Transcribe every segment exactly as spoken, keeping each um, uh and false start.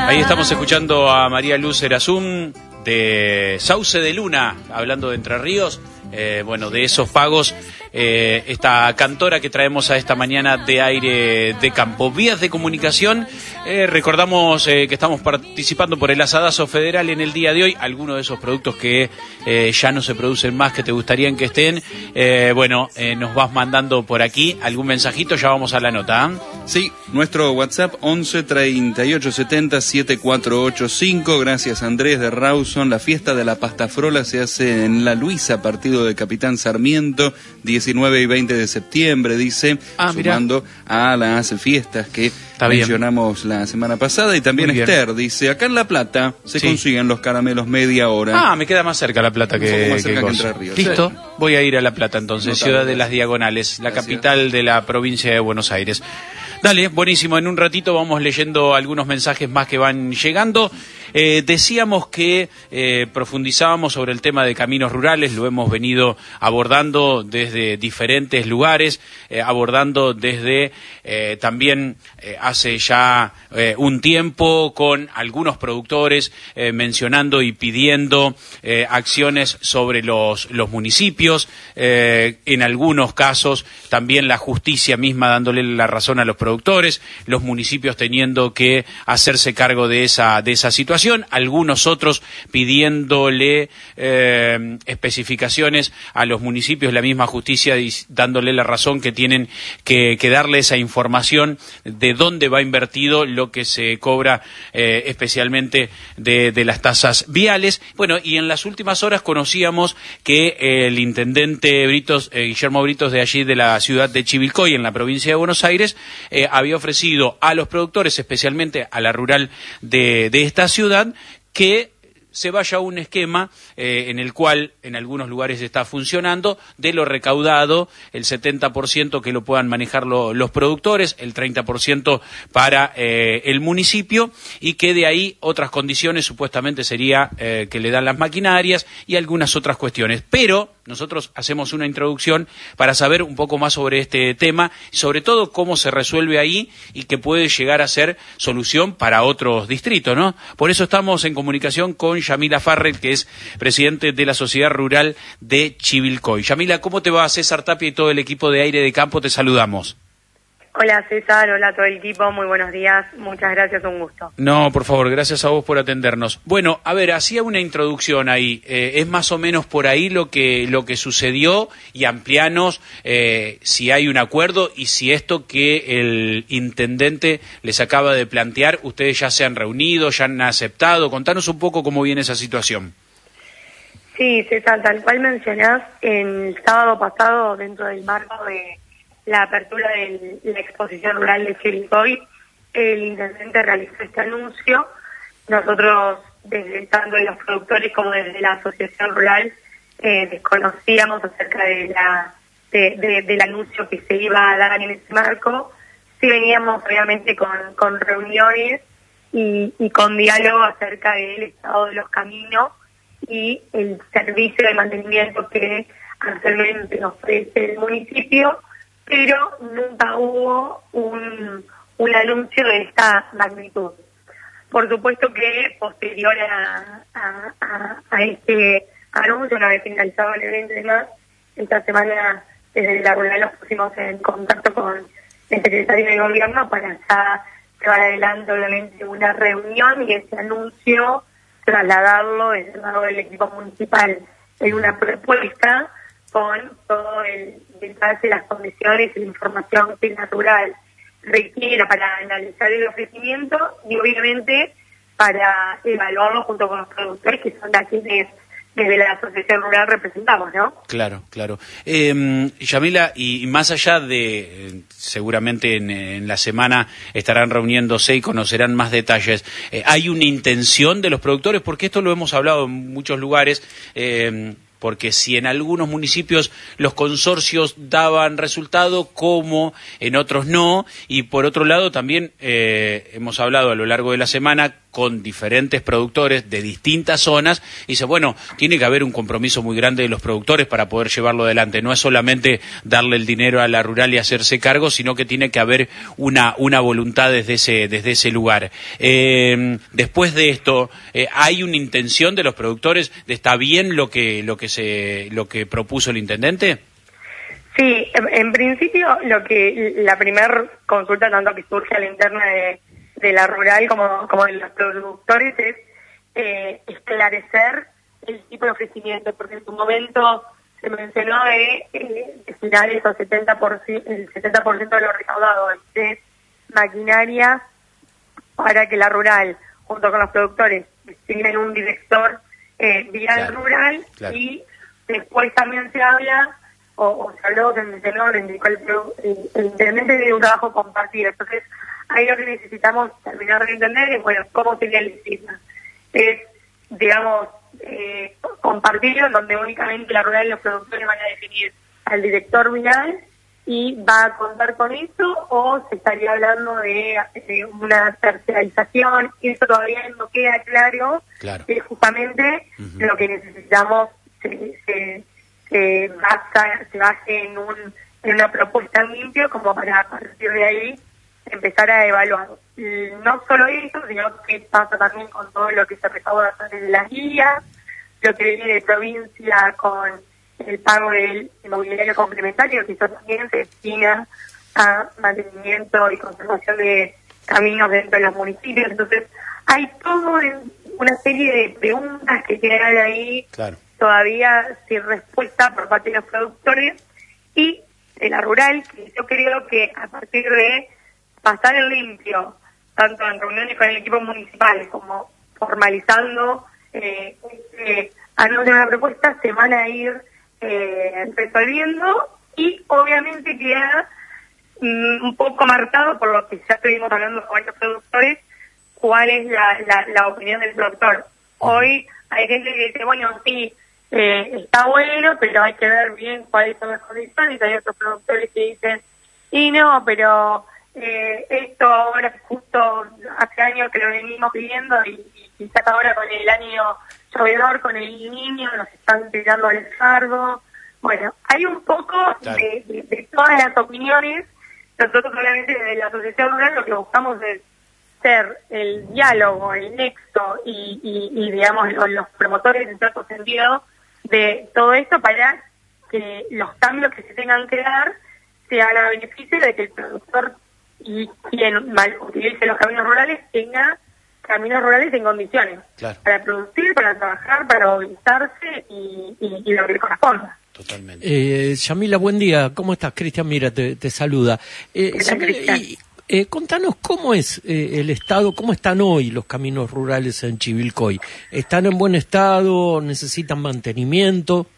Ahí estamos escuchando a María Luz Erasum de Sauce de Luna, hablando de Entre Ríos, eh, bueno, de esos pagos, eh, esta cantora que traemos a esta mañana de Aire de Campo. Vías de comunicación, eh, recordamos eh, que estamos participando por el Asadazo Federal en el día de hoy, algunos de esos productos que eh, ya no se producen más, que te gustarían que estén, eh, bueno, eh, nos vas mandando por aquí algún mensajito, ya vamos a la nota, ¿eh? Sí, nuestro WhatsApp once treinta y ocho setenta setenta y cuatro ochenta y cinco. Gracias, Andrés de Rawson. La fiesta de la pasta frola se hace en La Luisa, partido de Capitán Sarmiento, diecinueve y veinte de septiembre, dice, ah, sumando mirá. a las fiestas que Está mencionamos bien. La semana pasada. Y también Esther dice, acá en La Plata se sí. consiguen los caramelos media hora. Ah, me queda más cerca La Plata que, Un poco más cerca que, que Entre Ríos. Listo, sí. Voy a ir a La Plata entonces, Notable. Ciudad de las Diagonales, la Gracias. Capital de la provincia de Buenos Aires. Dale, buenísimo. En un ratito vamos leyendo algunos mensajes más que van llegando. Eh, decíamos que eh, profundizábamos sobre el tema de caminos rurales, lo hemos venido abordando desde diferentes lugares, eh, abordando desde eh, también eh, hace ya eh, un tiempo con algunos productores eh, mencionando y pidiendo eh, acciones sobre los, los municipios, eh, en algunos casos también la justicia misma dándole la razón a los productores, los municipios teniendo que hacerse cargo de esa, de esa situación. Algunos otros pidiéndole eh, especificaciones a los municipios, la misma justicia dándole la razón que tienen que, que darle esa información de dónde va invertido lo que se cobra eh, especialmente de, de las tasas viales. Bueno, y en las últimas horas conocíamos que eh, el intendente Britos, eh, Guillermo Britos, de allí de la ciudad de Chivilcoy, en la provincia de Buenos Aires, eh, había ofrecido a los productores, especialmente a la rural de, de esta ciudad, que se vaya a un esquema eh, en el cual en algunos lugares está funcionando, de lo recaudado, el setenta por ciento que lo puedan manejar lo, los productores, el treinta por ciento para eh, el municipio, y que de ahí otras condiciones supuestamente sería eh, que le dan las maquinarias y algunas otras cuestiones. Pero nosotros hacemos una introducción para saber un poco más sobre este tema, sobre todo cómo se resuelve ahí y que puede llegar a ser solución para otros distritos, ¿no? Por eso estamos en comunicación con Yamila Farrell, que es presidente de la Sociedad Rural de Chivilcoy. Yamila, ¿cómo te va? César Tapia y todo el equipo de Aire de Campo, te saludamos. Hola César, hola a todo el equipo, muy buenos días, muchas gracias, un gusto. No, por favor, gracias a vos por atendernos. Bueno, a ver, hacía una introducción ahí, eh, es más o menos por ahí lo que lo que sucedió, y amplianos eh, si hay un acuerdo y si esto que el intendente les acaba de plantear, ustedes ya se han reunido, ya han aceptado. Contanos un poco cómo viene esa situación. Sí, César, tal cual mencionás, el sábado pasado, dentro del marco de la apertura de la exposición rural de Chivilcoy, el intendente realizó este anuncio. Nosotros, desde tanto de los productores como desde la asociación rural, eh, desconocíamos acerca de la de, de, del anuncio que se iba a dar en ese marco. Sí veníamos obviamente con, con reuniones y, y con diálogo acerca del estado de los caminos y el servicio de mantenimiento que actualmente ofrece el municipio, pero nunca hubo un, un anuncio de esta magnitud. Por supuesto que posterior a, a, a, a este anuncio, una vez finalizado el evento y demás, esta semana desde la rural nos pusimos en contacto con el secretario de Gobierno para ya llevar adelante obviamente una reunión y ese anuncio trasladarlo desde el lado del equipo municipal en una propuesta con todo el detalle, las condiciones y la información que la rural requiera para analizar el ofrecimiento y obviamente para evaluarlo junto con los productores, que son de quienes desde la asociación rural representamos, ¿no? Claro, claro. Eh, Yamila, y más allá de, eh, seguramente en, en la semana estarán reuniéndose y conocerán más detalles, eh, ¿hay una intención de los productores? Porque esto lo hemos hablado en muchos lugares, eh, porque si en algunos municipios los consorcios daban resultado, como en otros no, y por otro lado también eh, hemos hablado a lo largo de la semana con diferentes productores de distintas zonas y dice, bueno, tiene que haber un compromiso muy grande de los productores para poder llevarlo adelante. No es solamente darle el dinero a la rural y hacerse cargo, sino que tiene que haber una, una voluntad desde ese, desde ese lugar. Eh, después de esto, eh, ¿hay una intención de los productores de está bien lo que, lo que se, lo que propuso el intendente? Sí, en, en principio lo que la primera consulta tanto que surge a la interna de, de la rural como, como de los productores es eh, esclarecer el tipo de ofrecimiento, porque en su momento se mencionó de eh, destinar esos setenta por ciento, el setenta por ciento de lo recaudado de maquinaria para que la rural, junto con los productores, designen un director eh, vial claro, rural claro. Y después también se habla O, o se habló, se mencionó, le indicó el, el, el intendente de un trabajo compartido. Entonces, ahí lo que necesitamos terminar de entender es, bueno, cómo sería el sistema. Es, digamos, eh, compartirlo, en donde únicamente la rural y los productores van a definir al director vial y va a contar con eso, o se estaría hablando de, de una terciarización, y eso todavía no queda claro, claro. Es justamente uh-huh. lo que necesitamos. Se, se, se basa, se base en un en una propuesta limpia como para a partir de ahí empezar a evaluar. Y no solo eso, sino que pasa también con todo lo que se recauda de las guías, lo que viene de provincia con el pago del inmobiliario complementario, que eso también se destina a mantenimiento y conservación de caminos dentro de los municipios. Entonces, hay todo una serie de preguntas que quedan ahí claro. todavía sin respuesta por parte de los productores y de la rural, que yo creo que a partir de pasar el limpio, tanto en reuniones con el equipo municipal como formalizando eh, este anuncio de la propuesta, se van a ir eh, resolviendo y obviamente queda mm, un poco marcado por lo que ya estuvimos hablando con varios productores, cuál es la, la, la opinión del productor. Hoy hay gente que dice, bueno, sí, eh, está bueno, pero hay que ver bien cuáles son las condiciones. Hay otros productores que dicen, y no, pero eh, esto ahora justo hace años que lo venimos pidiendo y, y quizás ahora con el año llovedor, con el niño, nos están tirando al cargo. Bueno, hay un poco claro. de, de, de todas las opiniones. Nosotros solamente desde la Asociación Rural lo que buscamos es ser el diálogo, el nexo y, y, y digamos los, los promotores en cierto sentido de todo esto para que los cambios que se tengan que dar sean a beneficio de que el productor y quien mal utilice los caminos rurales tenga caminos rurales en condiciones claro. para producir, para trabajar, para movilizarse y, y, y lo que le corresponda. Totalmente. Eh, Yamila, buen día. ¿Cómo estás? Cristian Mira te, te saluda. Eh, Yamila, y, eh, contanos cómo es eh, el estado, cómo están hoy los caminos rurales en Chivilcoy. ¿Están en buen estado? ¿Necesitan mantenimiento?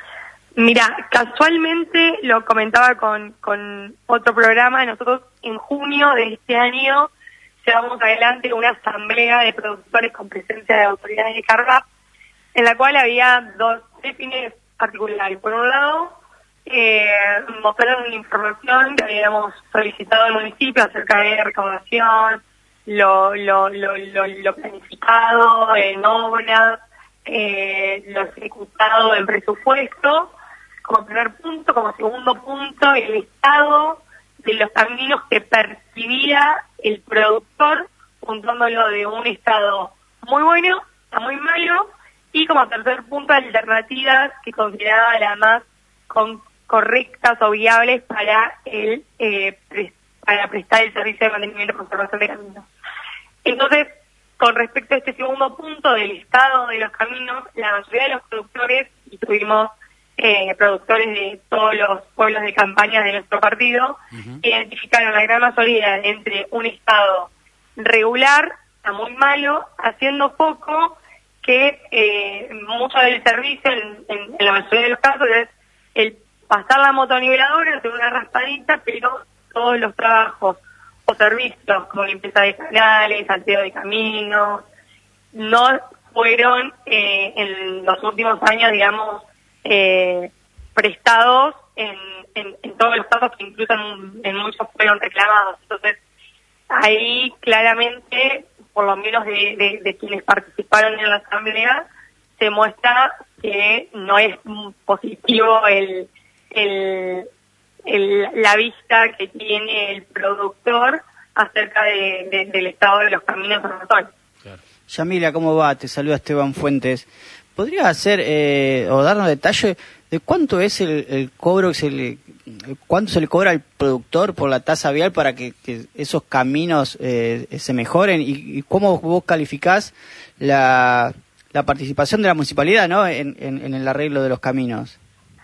Mira, casualmente lo comentaba con, con otro programa. Nosotros en junio de este año llevamos adelante una asamblea de productores con presencia de autoridades de CARVAP, en la cual había dos tres fines particulares. Por un lado, eh, mostraron una información que habíamos solicitado al municipio acerca de recaudación, lo, lo, lo, lo, lo planificado en obras, eh, lo ejecutado en presupuesto, como primer punto. Como segundo punto, el estado de los caminos que percibía el productor, puntuándolo de un estado muy bueno a muy malo, y como tercer punto, alternativas que consideraba las más con, correctas o viables para el eh, pre, para prestar el servicio de mantenimiento y conservación de caminos. Entonces, con respecto a este segundo punto del estado de los caminos, la mayoría de los productores, y tuvimos eh, productores de todos los pueblos de campaña de nuestro partido, uh-huh. identificaron la gran mayoría entre un estado regular a muy malo, haciendo poco, que eh, mucho del servicio, en, en, en la mayoría de los casos, es el pasar la motoniveladora, hacer una raspadita, pero todos los trabajos o servicios, como limpieza de canales, aseo de caminos, no fueron eh, en los últimos años, digamos, eh, prestados en, en, en todos los casos, que incluso en, en muchos fueron reclamados. Entonces, ahí claramente por lo menos de, de, de quienes participaron en la asamblea, se muestra que no es positivo el, el, el la vista que tiene el productor acerca de, de, del estado de los caminos en Rotón. Claro. Yamila, ¿cómo va? Te saluda Esteban Fuentes. ¿Podrías hacer eh, o darnos detalle de cuánto es el, el cobro, se le, cuánto se le cobra al productor por la tasa vial para que, que esos caminos eh, se mejoren y, y cómo vos calificás la, la participación de la municipalidad, ¿no? en, en, en el arreglo de los caminos?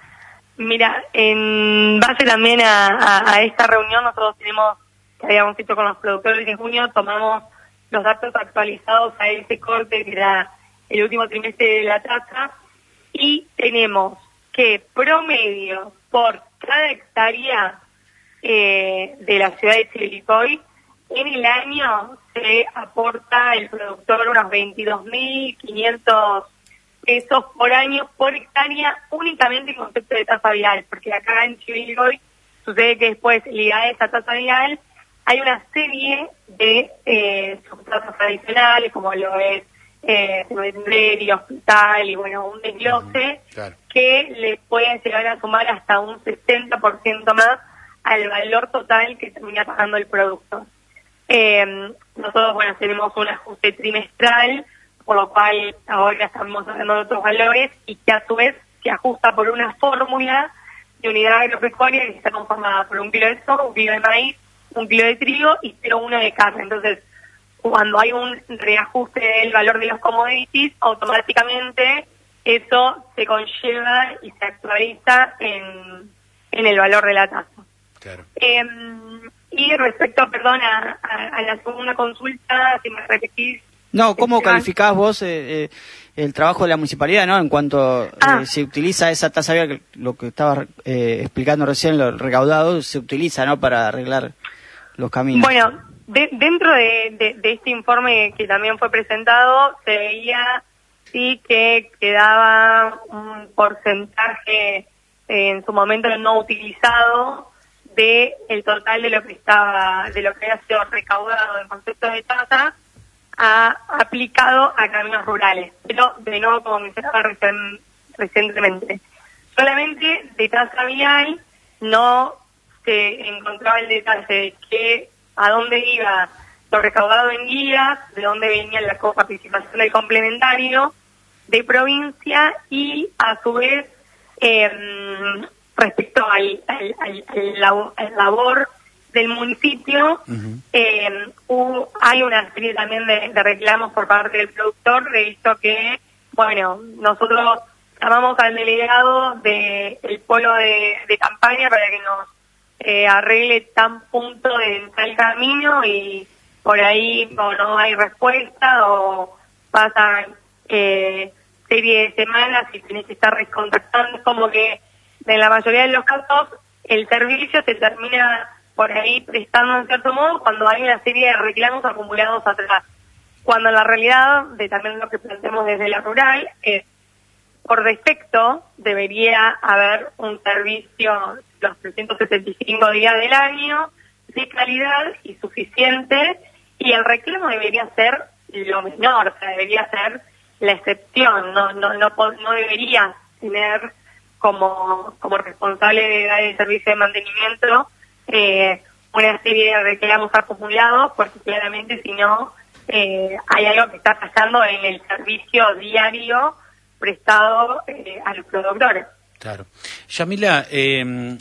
Mira, en base también a, a, a esta reunión, nosotros tenemos, que habíamos hecho con los productores en junio, tomamos los datos actualizados a ese corte que era el último trimestre de la tasa, y tenemos que promedio por cada hectárea eh, de la ciudad de Chivilcoy, en el año se aporta el productor unos veintidós mil quinientos pesos por año por hectárea, únicamente en concepto de tasa vial, porque acá en Chivilcoy sucede que después, ligada a esa tasa vial, hay una serie de eh, subtasas adicionales, como lo es eh, y hospital, y bueno, un desglose, uh-huh. Claro. Que le pueden llegar a sumar hasta un sesenta por ciento más al valor total que termina pagando el producto. Eh, nosotros, bueno, tenemos un ajuste trimestral, por lo cual ahora estamos hablando de otros valores, y que a su vez se ajusta por una fórmula de unidad agropecuaria que está conformada por un kilo de soja, un kilo de maíz, un kilo de trigo y cero coma uno de carne. Entonces, cuando hay un reajuste del valor de los commodities, automáticamente eso se conlleva y se actualiza en, en el valor de la tasa. Claro. Eh, y respecto, perdón, a, a, a la segunda consulta, si me repetís. No, ¿cómo calificás vos eh, eh, el trabajo de la municipalidad, no? En cuanto ah. eh, se utiliza esa tasa vial, lo que estaba eh, explicando recién, lo recaudado, se utiliza, ¿no? Para arreglar los caminos. Bueno, de, dentro de, de, de este informe que también fue presentado, se veía sí que quedaba un porcentaje eh, en su momento no utilizado de el total de lo que estaba, de lo que había sido recaudado en concepto de tasa, ha aplicado a caminos rurales, pero de nuevo, como mencionaba recién, recientemente, solamente de tasa vial no se encontraba el detalle de que a dónde iba lo recaudado en guías, de dónde venía la coparticipación del complementario de provincia, y a su vez eh, respecto al, al, al, al, labor, al labor del municipio, uh-huh. eh, hubo, hay una serie también de, de reclamos por parte del productor, de esto que, bueno, nosotros llamamos al delegado del de polo de, de campaña para que nos eh, arregle tan punto de tal camino, y por ahí o no hay respuesta o pasan eh, serie de semanas y tenés que estar recontactando. Como que en la mayoría de los casos el servicio se termina por ahí prestando en cierto modo cuando hay una serie de reclamos acumulados atrás, cuando en la realidad, de también lo que planteamos desde la rural, es por defecto debería haber un servicio los trescientos setenta y cinco días del año de calidad y suficiente, y el reclamo debería ser lo menor, o sea, debería ser la excepción, no no no, no debería tener como como responsable de dar el servicio de mantenimiento eh, una serie de reclamos acumulados, porque claramente si no eh, hay algo que está pasando en el servicio diario prestado eh, a los productores. Claro. Yamila, eh,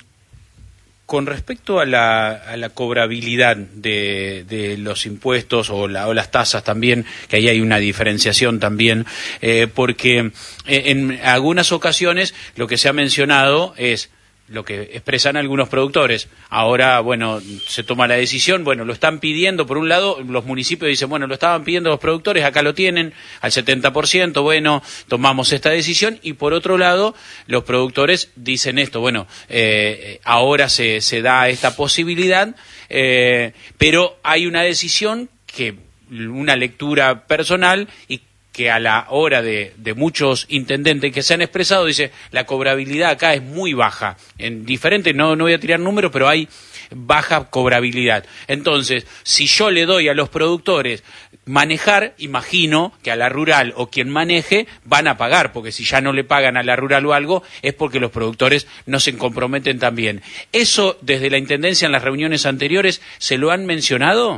con respecto a la, a la cobrabilidad de, de los impuestos o, la, o las tasas también, que ahí hay una diferenciación también, eh, porque en algunas ocasiones lo que se ha mencionado es lo que expresan algunos productores. Ahora, bueno, se toma la decisión, bueno, lo están pidiendo, por un lado, los municipios dicen, bueno, lo estaban pidiendo los productores, acá lo tienen, al setenta por ciento, bueno, tomamos esta decisión, y por otro lado, los productores dicen esto, bueno, eh, ahora se, se da esta posibilidad, eh, pero hay una decisión que, una lectura personal, y que a la hora de, de muchos intendentes que se han expresado, dice, la cobrabilidad acá es muy baja. En diferente, no, no voy a tirar números, pero hay baja cobrabilidad. Entonces, si yo le doy a los productores manejar, imagino que a la rural o quien maneje van a pagar, porque si ya no le pagan a la rural o algo, es porque los productores no se comprometen también. ¿Eso desde la Intendencia en las reuniones anteriores se lo han mencionado?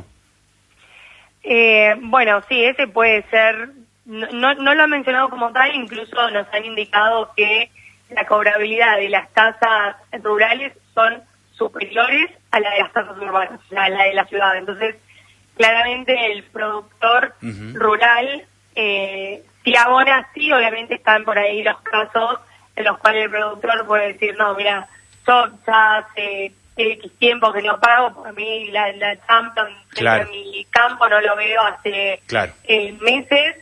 Eh, bueno, sí, ese puede ser, no, no lo han mencionado como tal, incluso nos han indicado que la cobrabilidad de las tasas rurales son superiores a la de las tasas urbanas, a la de la ciudad. Entonces, claramente el productor uh-huh. rural, eh, si abona, sí, obviamente están por ahí los casos en los cuales el productor puede decir, no, mira, yo ya hace X tiempo que no pago, por mí la, la Champions claro. en mi campo no lo veo hace claro. eh, meses,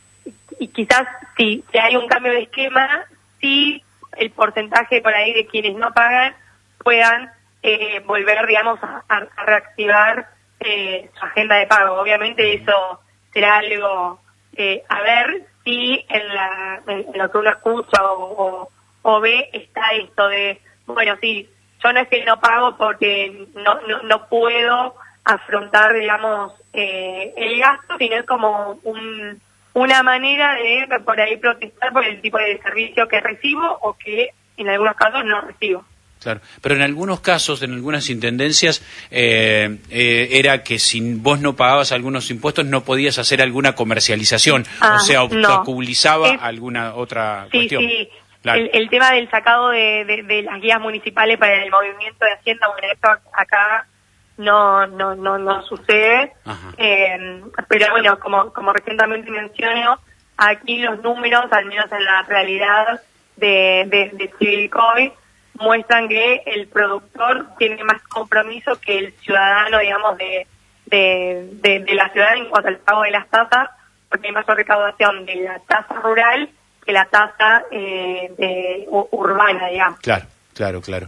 y quizás si, si hay un cambio de esquema, sí el porcentaje por ahí de quienes no pagan puedan eh, volver, digamos, a, a, a reactivar Eh, su agenda de pago. Obviamente eso será algo eh, a ver si en, la, en, en lo que uno escucha o, o, o ve está esto de, bueno, sí, yo no es que no pago porque no, no, no puedo afrontar, digamos, eh, el gasto, sino es como un, una manera de por ahí protestar por el tipo de servicio que recibo o que en algunos casos no recibo. Claro, pero en algunos casos, en algunas intendencias, eh, eh, era que si vos no pagabas algunos impuestos no podías hacer alguna comercialización, ah, o sea, obstaculizaba no. es, alguna otra sí, cuestión. Sí, claro. el, el tema del sacado de, de, de las guías municipales para el movimiento de Hacienda, bueno, esto acá no no no, no sucede, eh, pero bueno, como, como recientemente menciono, aquí los números, al menos en la realidad de, de, de Chivilcoy, muestran que el productor tiene más compromiso que el ciudadano, digamos, de, de, de, de la ciudad en cuanto al pago de las tasas, porque hay mayor recaudación de la tasa rural que la tasa eh, de, u, urbana, digamos. Claro, claro, claro.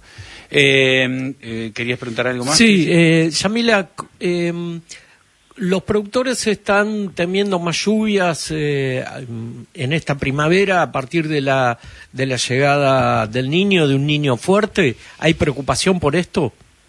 Eh, eh, ¿Querías preguntar algo más? Sí, eh, Yamila, eh, los productores están temiendo más lluvias eh, en esta primavera a partir de la de la llegada del niño, de un niño fuerte. ¿Hay preocupación por esto?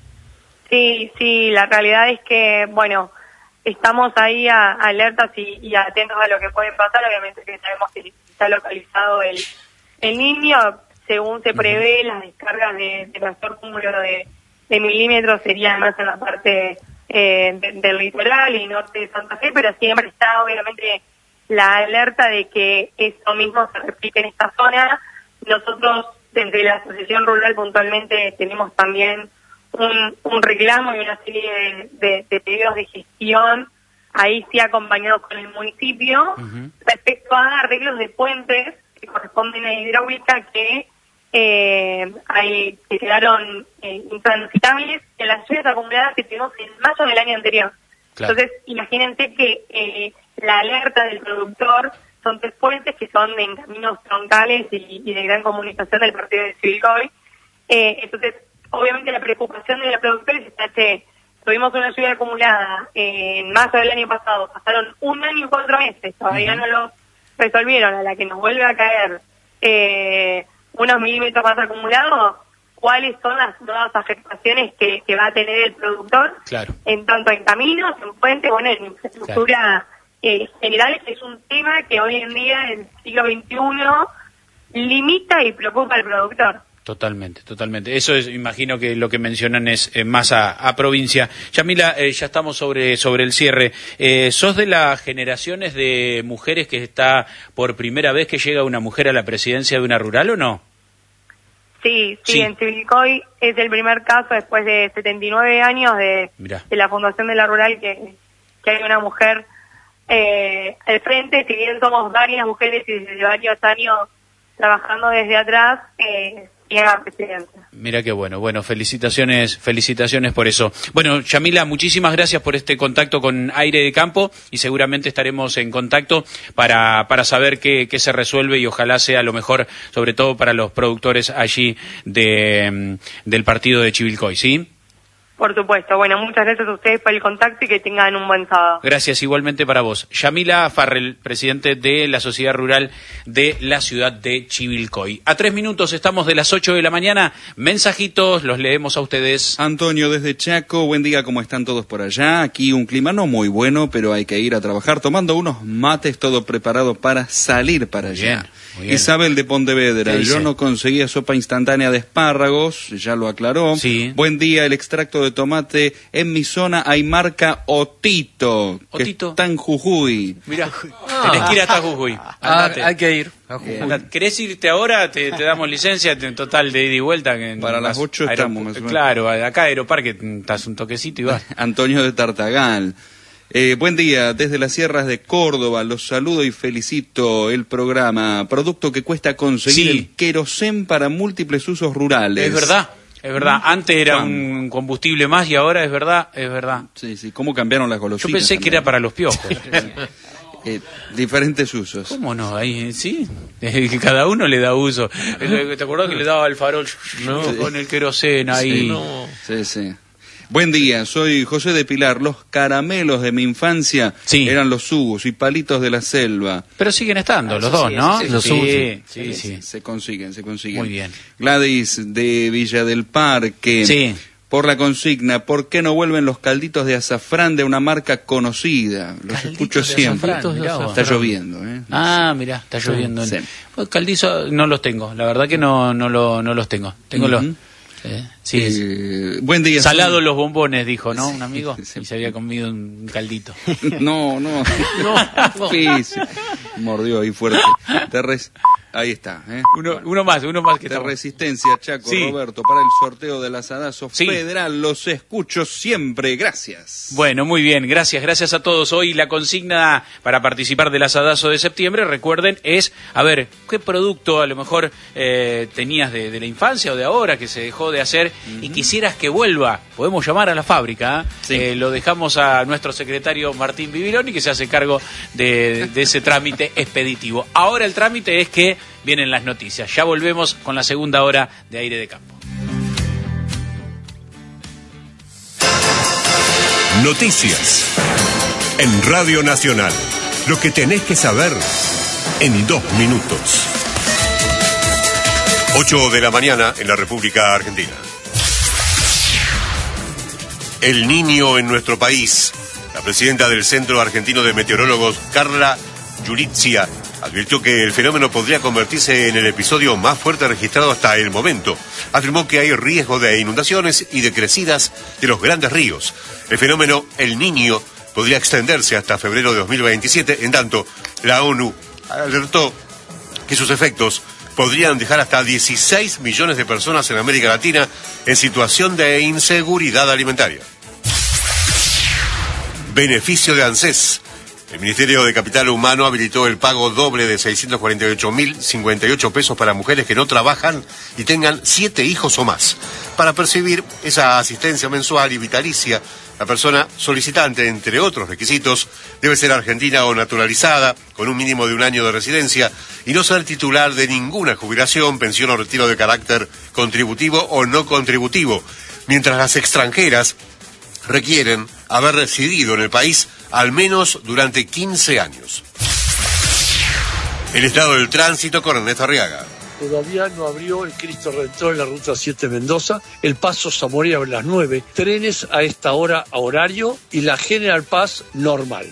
Sí, sí, la realidad es que, bueno, estamos ahí a, alertas y, y atentos a lo que puede pasar. Obviamente que sabemos que está localizado el, el niño. Según se prevé, las descargas de, de mayor cúmulo de, de milímetros serían más en la parte eh, de, del litoral y norte de Santa Fe, pero siempre está obviamente la alerta de que eso mismo se repite en esta zona. Nosotros desde la Asociación Rural puntualmente tenemos también un, un reclamo y una serie de, de, de pedidos de gestión, ahí sí acompañados con el municipio, uh-huh. respecto a arreglos de puentes que corresponden a hidráulica que eh, hay, que quedaron eh, intransitables en las lluvias acumuladas que tuvimos en mayo del año anterior. Claro. Entonces, imagínense que eh, la alerta del productor son tres puentes que son en caminos troncales y, y de gran comunicación del partido de Chivilcoy. Eh, entonces, obviamente la preocupación de los productores está que tuvimos una lluvia acumulada eh, en mayo del año pasado, pasaron un año y cuatro meses, todavía uh-huh. no lo resolvieron, a la que nos vuelve a caer eh, unos milímetros más acumulados, cuáles son las nuevas afectaciones que, que va a tener el productor, claro. en tanto en caminos, en puentes, bueno, en infraestructura claro. eh, general, que es un tema que hoy en día, en el siglo veintiuno, limita y preocupa al productor. Totalmente, totalmente. Eso es, imagino que lo que mencionan es eh, más a, a provincia. Yamila, eh, ya estamos sobre sobre el cierre. Eh, ¿Sos de las generaciones de mujeres que está por primera vez que llega una mujer a la presidencia de una rural o no? Sí, sí, sí. En Chivilcoy es el primer caso después de setenta y nueve años de, de la fundación de la rural que, que hay una mujer eh, al frente. Si bien somos varias mujeres y desde varios años trabajando desde atrás, eh, llega presidencia. Mira qué bueno, bueno, felicitaciones, felicitaciones por eso. Bueno, Yamila, muchísimas gracias por este contacto con Aire de Campo y seguramente estaremos en contacto para, para saber qué, qué se resuelve y ojalá sea lo mejor, sobre todo para los productores allí de, del partido de Chivilcoy, ¿sí? Por supuesto. Bueno, muchas gracias a ustedes por el contacto y que tengan un buen sábado. Gracias, igualmente para vos. Yamila Farrell, presidente de la Sociedad Rural de la ciudad de Chivilcoy. A tres minutos estamos de las ocho de la mañana. Mensajitos, los leemos a ustedes. Antonio desde Chaco, buen día, ¿cómo están todos por allá? Aquí un clima no muy bueno, pero hay que ir a trabajar tomando unos mates, todo preparado para salir para allá. Bien, muy bien. Isabel de Pontevedra, yo no conseguía sopa instantánea de espárragos, ya lo aclaró. Sí. Buen día, el extracto de tomate en mi zona hay marca Otito, que Otito. está en Jujuy. Mirá, ah. tenés que ir hasta Jujuy. Ah, hay que ir a Jujuy. Andate. ¿Querés irte ahora? Te, te damos licencia en total de ida y vuelta. Que Para las ocho estamos. Claro, acá Aeroparque estás un toquecito y vas. Antonio de Tartagal. Eh, buen día, desde las sierras de Córdoba, los saludo y felicito el programa. Producto que cuesta conseguir Sí. el querosén para múltiples usos rurales. Es verdad, es verdad. Antes era un combustible más y ahora es verdad, es verdad. Sí, sí, cómo cambiaron las Yo golosinas. pensé que era para los piojos. eh, diferentes usos. ¿Cómo no? Ahí sí, que cada uno le da uso. ¿Te acordás que le daba el farol no, con el querosén ahí? Sí, No. sí, sí. Buen día, soy José de Pilar. Los caramelos de mi infancia sí. eran los subus y palitos de la selva. Pero siguen estando ah, los sí, dos, sí, ¿no? sí, Los sí, subus, sí, sí, sí, sí. Se consiguen, se consiguen. Muy bien. Gladys de Villa del Parque. Sí. Por la consigna, ¿por qué no vuelven los calditos de azafrán de una marca conocida? Los Calditos escucho de siempre. azafrán, mirá vos. Está lloviendo, ¿eh? Ah, mirá, está lloviendo. Sí. Pues caldizo no los tengo, la verdad que no no, lo, no los tengo. Tengo los... Ujú. Eh, sí, Eh, buen día. salado soy- los bombones, dijo, ¿no? Un amigo. Sí. Y se había comido un caldito. No, no. No. Difícil. Mordió ahí fuerte. Te res- Ahí está, ¿eh? Uno, uno más, uno más que De está. Resistencia, Chaco, Sí. Roberto, para el sorteo del asadazo Sí. federal. Los escucho siempre. Gracias. Bueno, muy bien, gracias, gracias a todos. Hoy la consigna para participar del asadazo de septiembre, recuerden, es, a ver, ¿qué producto a lo mejor eh, tenías de, de la infancia o de ahora que se dejó de hacer uh-huh. y quisieras que vuelva? Podemos llamar a la fábrica, ¿eh? Sí. Eh, lo dejamos a nuestro secretario Martín Bibiloni, que se hace cargo de, de ese trámite expeditivo. Ahora el trámite es que vienen las noticias. Ya volvemos con la segunda hora de Aire de Campo. Noticias en Radio Nacional. Lo que tenés que saber en dos minutos. ocho de la mañana en la República Argentina. El Niño en nuestro país. La presidenta del Centro Argentino de Meteorólogos, Carla Giurizia, advirtió que el fenómeno podría convertirse en el episodio más fuerte registrado hasta el momento. Afirmó que hay riesgo de inundaciones y de crecidas de los grandes ríos. El fenómeno El Niño podría extenderse hasta febrero de dos mil veintisiete, en tanto la ONU alertó que sus efectos podrían dejar hasta dieciséis millones de personas en América Latina en situación de inseguridad alimentaria. Beneficio de ANSES. El Ministerio de Capital Humano habilitó el pago doble de seiscientos cuarenta y ocho mil cincuenta y ocho pesos para mujeres que no trabajan y tengan siete hijos o más. Para percibir esa asistencia mensual y vitalicia, la persona solicitante, entre otros requisitos, debe ser argentina o naturalizada, con un mínimo de un año de residencia, y no ser titular de ninguna jubilación, pensión o retiro de carácter contributivo o no contributivo, mientras las extranjeras requieren haber residido en el país al menos durante quince años. El estado del tránsito con Ernesto Arriaga. Todavía no abrió el Cristo Redentor en la ruta siete Mendoza, el paso Zamora a las nueve, trenes a esta hora a horario y la General Paz normal.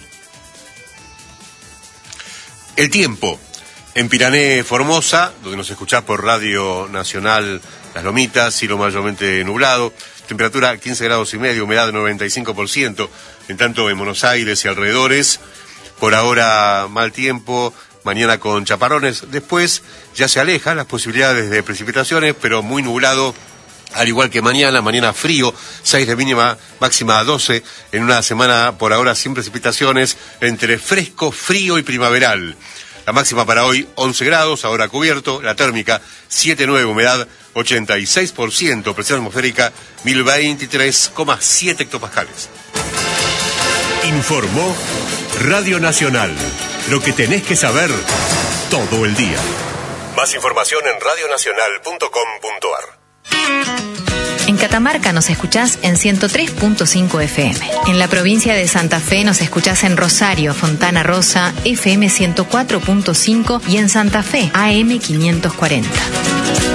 El tiempo. En Pirané, Formosa, donde nos escuchás por Radio Nacional Las Lomitas, cielo mayormente nublado, temperatura quince grados y medio, humedad noventa y cinco por ciento. En tanto, en Buenos Aires y alrededores, por ahora mal tiempo, mañana con chaparrones. Después ya se alejan las posibilidades de precipitaciones, pero muy nublado, al igual que mañana. Mañana frío, seis de mínima, máxima doce. En una semana por ahora sin precipitaciones, entre fresco, frío y primaveral. La máxima para hoy, once grados, ahora cubierto. La térmica, siete nueve, humedad ochenta y seis por ciento. Presión atmosférica, mil veintitrés coma siete hectopascales. Informó Radio Nacional. Lo que tenés que saber todo el día. Más información en radionacional punto com punto ar. En Catamarca nos escuchás en ciento tres punto cinco F M. En la provincia de Santa Fe nos escuchás en Rosario, Fontana Rosa, F M ciento cuatro punto cinco y en Santa Fe, A M quinientos cuarenta.